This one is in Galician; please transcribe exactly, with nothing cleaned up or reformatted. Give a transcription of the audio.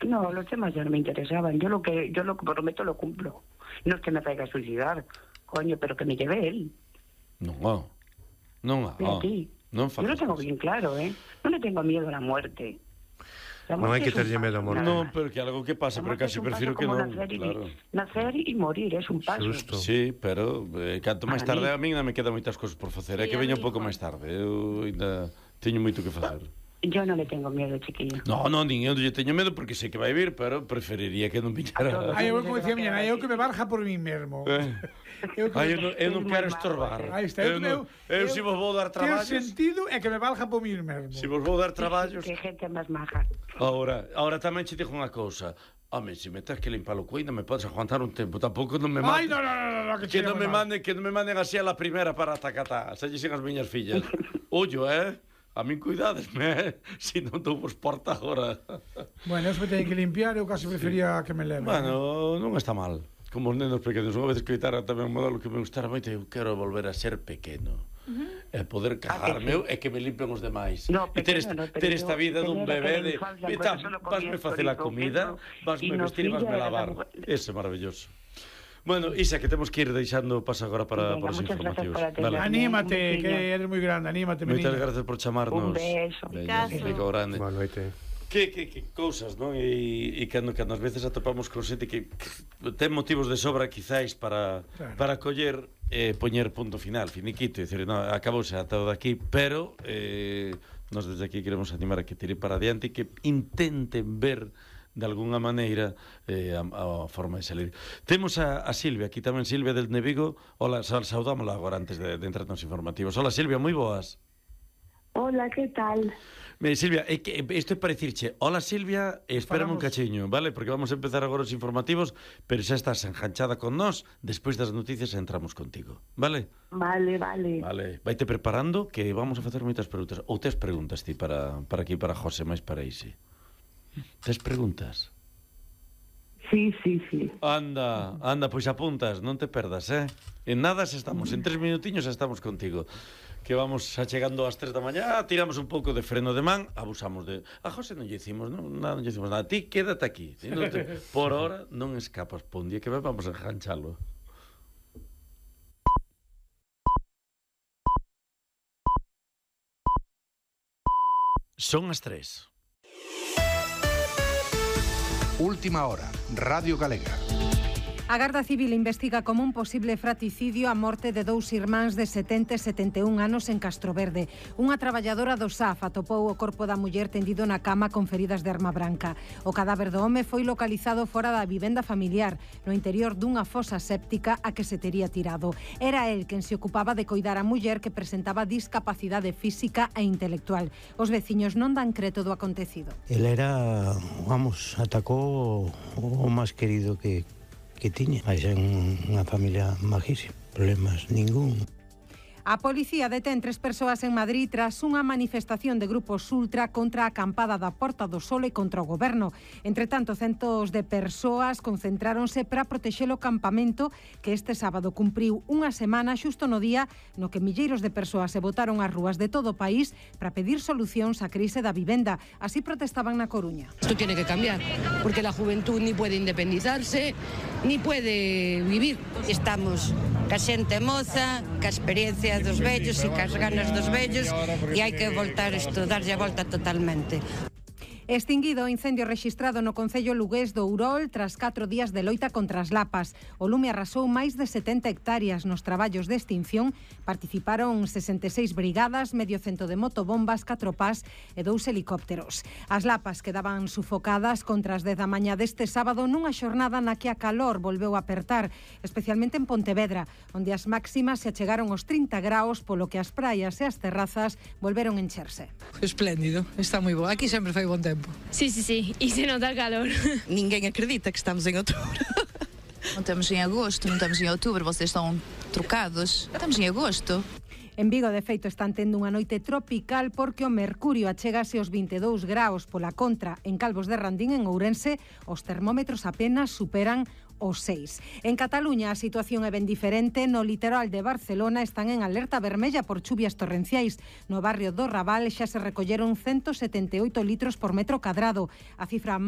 no, los temas ya no me interesaban. Yo lo que yo lo que prometo lo cumplo. No es que me vaya a suicidar, coño, pero que me lleve él. No, no, no. Aquí. No yo lo tengo bien claro, ¿eh? No le tengo miedo a la muerte. La muerte non hai que es un terlle medo a paso, morte. nada No, más. pero que algo que pasa, La pero muerte casi es un prefiero paso que como non. nacer y, Claro. nacer y morir, es un paso. Xusto. Sí, pero eh, canto máis Para tarde mí. a min non me quedan moitas cousas por facer. É Sí, que a veña mí un pouco igual. máis tarde. Eu ainda teño moito que facer. Yo no le tengo miedo, chiquillo. No, non, nin eu lle teño medo porque sei que vai vir, pero preferiría que non viñera. Ai, eu como decía miña nai, eu que me barja por mí mesmo. Eh. Eu que Ai, eu me... non, eu non quero estorbar. Aí está, Eu, eu, non, eu, se vos vou dar Ter traballos, sentido é que me barja por mí mesmo. se vos vou dar traballos. Qué gente más maja. Ahora, ahora tamén che digo unha cousa. Home, se me tens que limpar o cuído, me podes aguantar un tempo. Tampouco non me Ai, mande. no, no, no, no, que, Que non me mande. manden, que non me manden así a la primera para tacatá. Se lle as miñas fillas. Ollo, eh? A min cuidadesme, eh? Se non dou vos porta agora. Bueno, eso me teñen que limpiar, eu casi prefería que me leven. Bueno, non está mal. Como os nenos pequenos, unha vez que guitarra tamén un modelo que me gustara moito, eu quero volver a ser pequeno. Uh-huh. E poder cagarme eu e que me limpen os demais. No, e ter, pequeno, est no, ter pero esta yo vida dun tenía bebé aquella de... infancia, Veta, por eso no comía vasme facer a chorizo, comida, queso, vasme y no vestir e vasme filla, lavar. era- Ese é maravilloso. Bueno, Isa, que temos que ir deixando paso agora para, Venga, para os muchas gracias informativos. por atender. Vale. Anímate, Un besillo. que eres moi grande, anímate, Moitas menina. gracias por chamarnos. Un beso. Veña, Picasso. un bico grande. Boa noite. Que, que, que cousas, non? E, e cando, cando as veces atopamos con xente que, que ten motivos de sobra quizáis para, Claro. para coller e eh, poñer punto final, finiquito, e dicir, no, acabouse ata o daqui, pero eh, nos desde aquí queremos animar a que tire para adiante e que intenten ver de alguna maneira eh, a, a forma de salir. Temos a, a Silvia, aquí tamén Silvia del Nevigo. Hola, sal, saudámola agora antes de, de entrar nos informativos. Hola Silvia, moi boas. Hola, ¿qué tal? Mire, Silvia, é que isto é para dicirche hola Silvia, e espérame un Falamos. cachiño, vale? Porque vamos a empezar agora os informativos, pero xa estás enganchada con nós, despois das noticias entramos contigo, vale? Vale, vale. Vale, vaite preparando que vamos a facer moitas preguntas. Ou tes preguntas ti para, para aquí, para José, máis para Isi? Tes preguntas? Sí, sí, sí. Anda, anda, pois apuntas, non te perdas, eh? En nada xa estamos, en tres minutiños xa estamos contigo. Que vamos xa chegando ás tres da mañá, tiramos un pouco de freno de man, abusamos de... A José non lle dicimos, non, nada, non lle dicimos nada. Ti quédate aquí. Ti non te... Por hora non escapas, por un día que vamos a enganchalo. Son as tres. Última hora, Radio Galega. A Garda Civil investiga como un posible fratricidio a morte de dous irmáns de setenta e setenta e un anos en Castroverde. Unha traballadora do S A F atopou o corpo da muller tendido na cama con feridas de arma branca. O cadáver do home foi localizado fora da vivenda familiar, no interior dunha fosa séptica a que se tería tirado. Era el quen se ocupaba de coidar a muller que presentaba discapacidade física e intelectual. Os veciños non dan creto do acontecido. Él era, vamos, atacou o máis querido que que tiña, mas é unha familia majísima, problemas ningún. A policía detén tres persoas en Madrid tras unha manifestación de grupos ultra contra a acampada da Porta do Sol e contra o goberno. Entre tanto, centos de persoas concentráronse para protexer o campamento que este sábado cumpriu unha semana xusto no día no que milleiros de persoas se botaron ás rúas de todo o país para pedir solucións á crise da vivenda. Así protestaban na Coruña. Esto tiene que cambiar, porque la juventud ni puede independizarse, ni puede vivir. Estamos ca xente moza, ca experiencia dos vellos e cas ganas dos vellos, e hai que voltar isto, darlle a volta totalmente. Extinguido o incendio rexistrado no concello lugués do Ourol tras catro días de loita contra as lapas. O lume arrasou máis de setenta hectáreas. Nos traballos de extinción participaron sesenta e seis brigadas, medio cento de motobombas, catro pás e dous helicópteros. As lapas quedaban sufocadas contra as dez da mañá deste sábado nunha xornada na que a calor volveu a apertar, especialmente en Pontevedra, onde as máximas se achegaron aos trinta graus, polo que as praias e as terrazas volveron encherse. Espléndido, está moi bo. Aquí sempre fai bon tempo. Sí, sí, sí, e se nota el calor. Ninguén acredita que estamos em outubro. Não estamos em agosto, não estamos em outubro, vocês estão trocados. Estamos em agosto. En Vigo, de feito, están tendo unha noite tropical porque o mercurio achégase aos vinte e dous graus. Pola contra, en Calvos de Randín, en Ourense, os termómetros apenas superan os seis. En Cataluña a situación é ben diferente. No litoral de Barcelona están en alerta vermella por chuvias torrenciais. No barrio do Raval xa se recolleron ciento setenta e oito litros por metro cadrado. A cifra